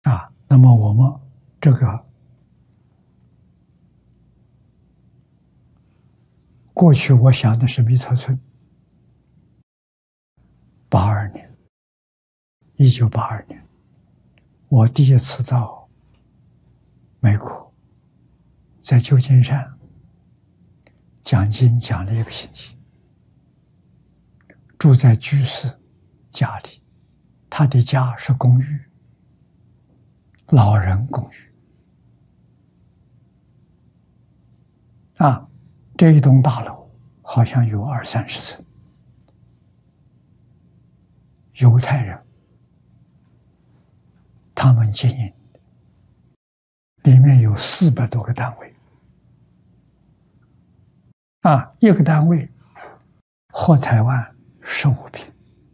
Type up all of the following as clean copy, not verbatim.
那么我们这个过去我想的是弥陀村，82年，1982年，我第一次到美国，在旧金山讲经讲了1个星期，住在居士家里，他的家是公寓，老人公寓。这一栋大楼好像有20-30层，犹太人他们经营，里面有400多个单位，一个单位或台湾15平，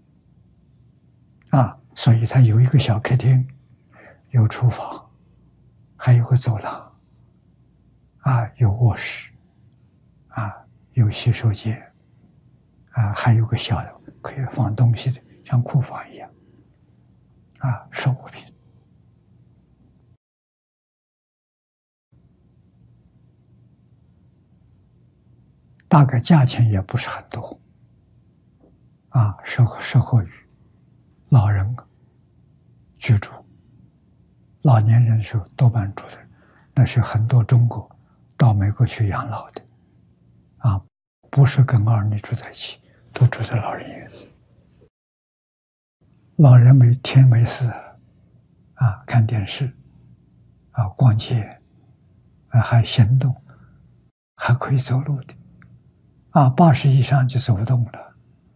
所以它有一个小客厅，有厨房，还有个走廊，有卧室，有洗手间，还有个小的可以放东西的，像库房一样，15平。大概价钱也不是很多，适合于老人居住。老年人是多半住的，那是很多中国到美国去养老的，不是跟儿女住在一起，都住在老人院。老人每天没事，看电视，逛街，还行动，还可以走路的。80以上就走不动了，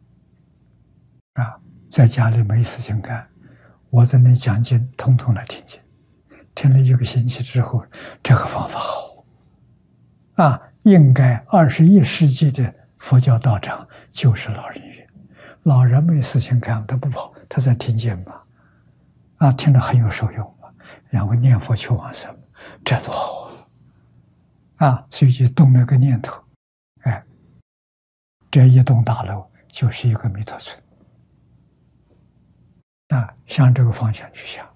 在家里没事情干，我在那讲经，统统来听经，听了1个星期之后，这个方法好，应该21世纪的佛教道场就是老人院，老人没事情干，他不跑，他在听经嘛，听了很有受用嘛，然后念佛求往生，这多好所以就动了个念头，这一栋大楼就是一个弥陀村，向这个方向去想。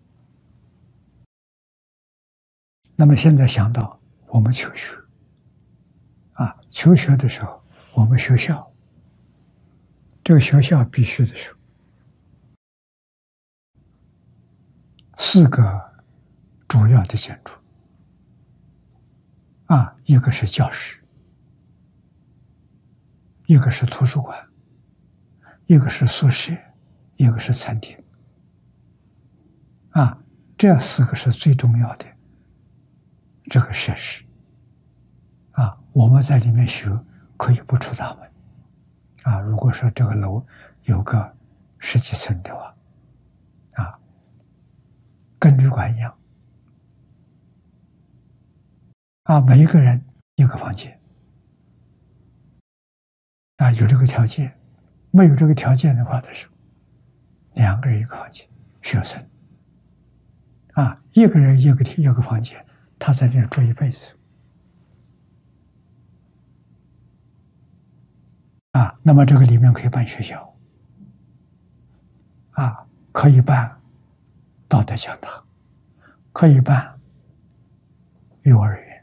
那么现在想到我们求学，求学的时候，我们学校，这个学校必须的是4个主要的建筑，一个是教室，一个是图书馆，一个是宿舍，一个是餐厅，这4个是最重要的这个设施，我们在里面学可以不出大门，如果说这个楼有个10几层的话，跟旅馆一样，每一个人一个房间，有这个条件，没有这个条件的话的时候，2个人一个房间，学生，一个人一个房间，他在这住一辈子，那么这个里面可以办学校，可以办道德讲堂，可以办幼儿园，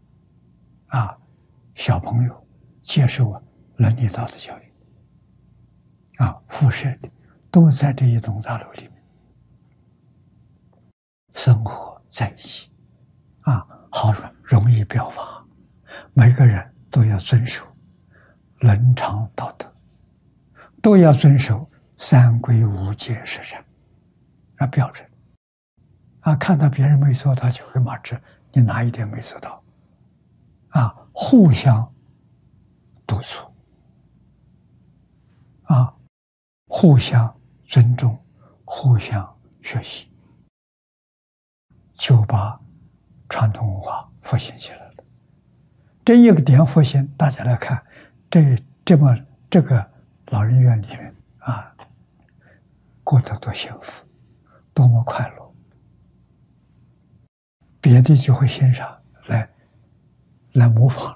小朋友接受伦理道德教育，辐射的都在这一栋大楼里面生活在一起，好容易表达，每个人都要遵守伦常道德，都要遵守3规5戒10善，标准，看到别人没做到就会骂之，你哪一点没做到，互相督促，互相尊重，互相学习，就把传统文化复兴起来了。这一个点复兴，大家来看，这个老人院里面过得多幸福，多么快乐，别的就会欣赏来模仿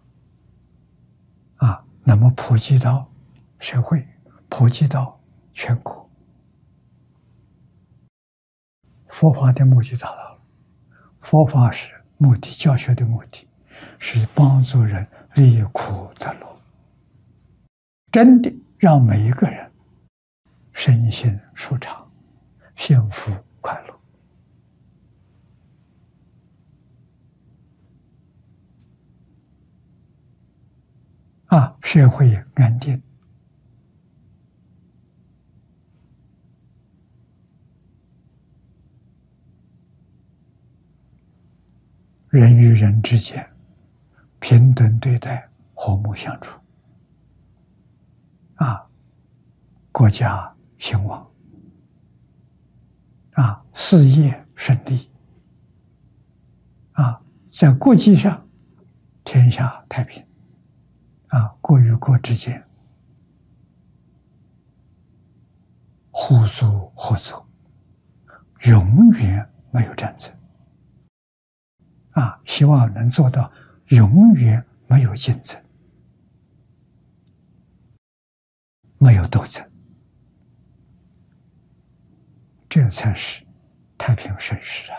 那么普及到社会，普及到全国， 佛法的目的达到了。佛法是目的，教学的目的是帮助人离苦得乐，真的让每一个人身心舒畅，幸福快乐。社会安定，人与人之间平等对待，和睦相处，国家兴旺，事业顺利，在国际上天下太平，国与国之间互助合作，永远没有战争。希望能做到永远没有竞争，没有斗争，这才是太平盛世啊！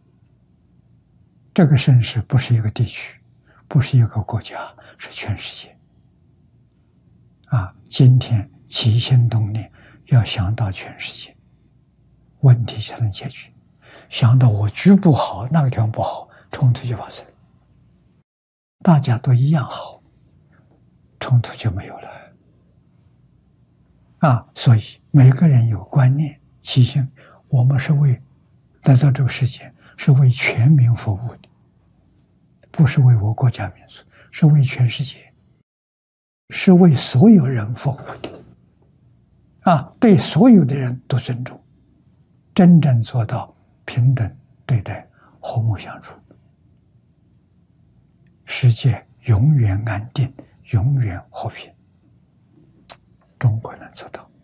这个盛世不是一个地区，不是一个国家，是全世界。今天起心动念要想到全世界，问题才能解决。想到我局部好，那个地方不好，冲突就发生。大家都一样好，冲突就没有了。所以每个人有观念、起心，我们是为来到这个世界，是为全民服务的，不是为我国家民族，是为全世界，是为所有人服务的。对所有的人都尊重，真正做到平等对待，和睦相处，世界永远安定，永远和平。中国能做到。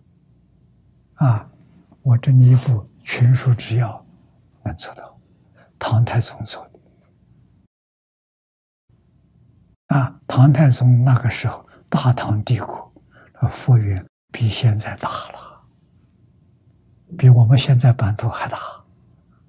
我这里一部群书治要能做到，唐太宗做的。唐太宗那个时候，大唐帝国幅员比现在大了，比我们现在版图还大。